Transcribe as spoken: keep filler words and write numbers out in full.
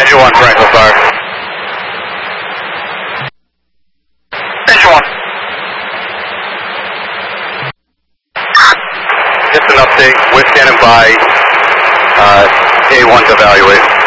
Engine one, Franklin Fire. Engine one. Just an update. We're standing by. Uh, A one to evaluate.